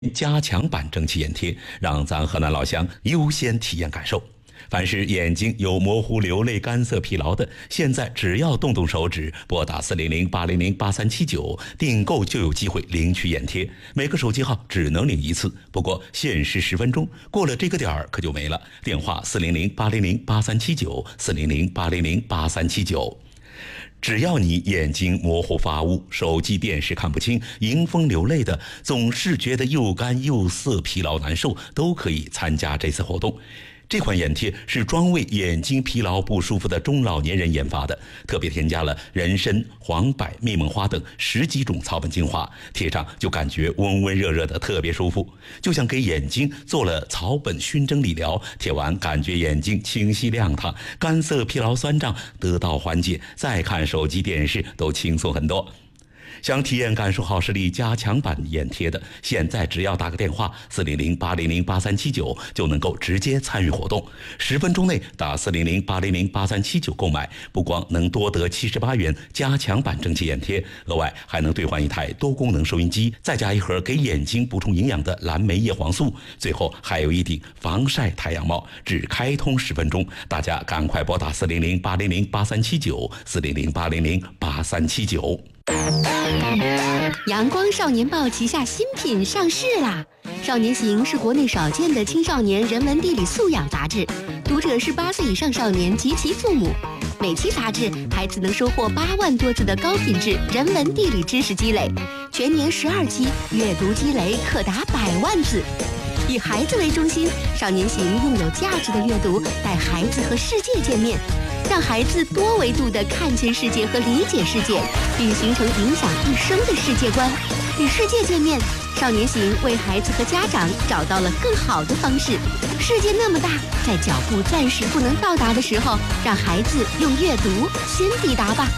加强版蒸汽眼贴，让咱河南老乡优先体验感受。凡是眼睛有模糊、流泪、干涩、疲劳的，现在只要动动手指，拨打400-800-8379订购就有机会领取眼贴。每个手机号只能领一次，不过限时10分钟，过了这个点儿可就没了。电话400-800-8379 400-800-8379。只要你眼睛模糊发雾，手机电视看不清，迎风流泪的，总是觉得又干又涩、疲劳难受，都可以参加这次活动。这款眼贴是专为眼睛疲劳不舒服的中老年人研发的，特别添加了人参、黄柏、蜜蒙花等10几种草本精华，贴上就感觉温温热热的，特别舒服，就像给眼睛做了草本熏蒸理疗。贴完感觉眼睛清晰亮堂，干涩、疲劳、酸胀得到缓解，再看手机电视都轻松很多。想体验感受好视力加强版眼贴的，现在只要打个电话400-800-8379就能够直接参与活动。10分钟内打400-800-8379购买，不光能多得78元加强版蒸汽眼贴，额外还能兑换一台多功能收音机，再加一盒给眼睛补充营养的蓝莓叶黄素，最后还有一顶防晒太阳帽。只开通10分钟，大家赶快拨打400-800-8379 400-800-8379。 阳光少年报旗下新品上市啦！少年行是国内少见的青少年人文地理素养杂志，读者是8岁以上少年及其父母。每期杂志，孩子能收获8万多字的高品质人文地理知识积累，全年12期，阅读积累可达100万字。以孩子为中心，少年行用有价值的阅读带孩子和世界见面，让孩子多维度地看见世界和理解世界，并形成影响一生的世界观。与世界见面，少年行为孩子和家长找到了更好的方式。世界那么大，在脚步暂时不能到达的时候，让孩子用阅读先抵达吧。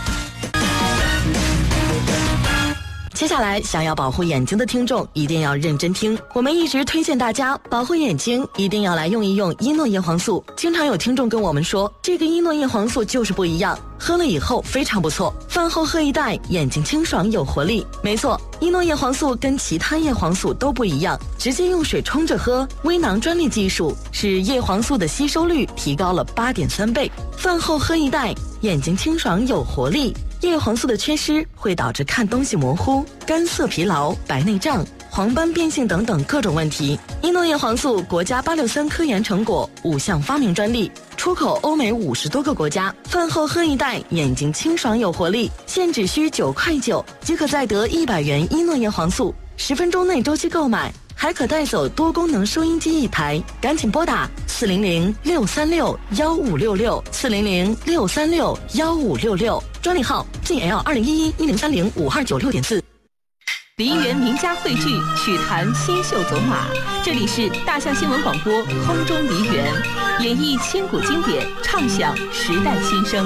接下来，想要保护眼睛的听众一定要认真听。我们一直推荐大家保护眼睛，一定要来用一用伊诺叶黄素。经常有听众跟我们说，这个伊诺叶黄素就是不一样，喝了以后非常不错，饭后喝一袋，眼睛清爽有活力。没错，伊诺叶黄素跟其他叶黄素都不一样，直接用水冲着喝，微囊专利技术使叶黄素的吸收率提高了8.3倍。饭后喝一袋，眼睛清爽有活力。叶黄素的缺失会导致看东西模糊、干涩疲劳、白内障、黄斑变性等等各种问题。伊诺叶黄素国家863科研成果，5项发明专利，出口欧美50多个国家。饭后喝一袋，眼睛清爽有活力，现只需9块9即可再得100元伊诺叶黄素，10分钟内周期购买，还可带走多功能收音机1台。赶紧拨打400-636-1566 400-636-1566，专利号 ZL2011-1030-5296.4。 梨园名家汇聚，曲坛新秀走马。这里是大象新闻广播空中梨园，演绎千古经典，唱响时代新声。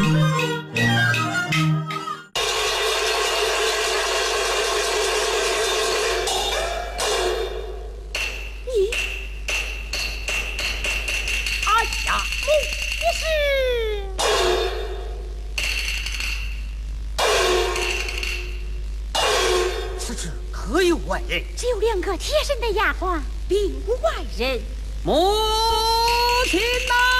可有外人？ 只有2个贴身的丫鬟，并无外人。 母亲呐！